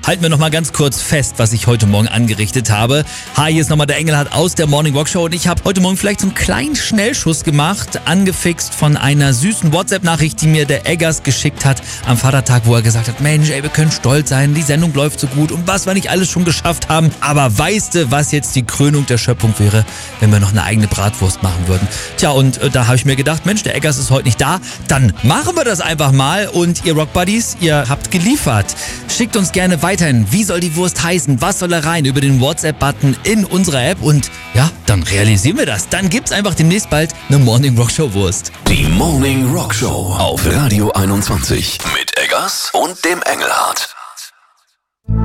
Halten wir noch mal ganz kurz fest, was ich heute Morgen angerichtet habe. Hi, hier ist nochmal der Engelhardt aus der Morning Rock Show und ich habe heute Morgen vielleicht so einen kleinen Schnellschuss gemacht, angefixt von einer süßen WhatsApp-Nachricht, die mir der Eggers geschickt hat am Vatertag, wo er gesagt hat, Mensch, ey, wir können stolz sein, die Sendung läuft so gut und was wir nicht alles schon geschafft haben. Aber weißt du, was jetzt die Krönung der Schöpfung wäre, wenn wir noch eine eigene Bratwurst machen würden? Tja, und da habe ich mir gedacht, Mensch, der Eggers ist heute nicht da, dann machen wir das einfach mal und ihr Rock Buddies, ihr habt geliefert. Schickt uns gerne weiterhin, wie soll die Wurst heißen, was soll da rein, über den WhatsApp-Button in unserer App und ja, dann realisieren wir das. Dann gibt's einfach demnächst bald eine Morning Rock Show Wurst. Die Morning Rock Show auf Radio 21 mit Eggers und dem Engelhardt.